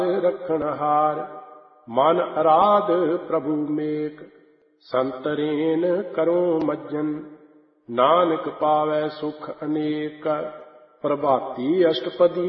रखणहार मन अराध प्रभु मेक संतरेन करो मज्जन नानक पावै सुख अनेक प्रभाती अष्टपदी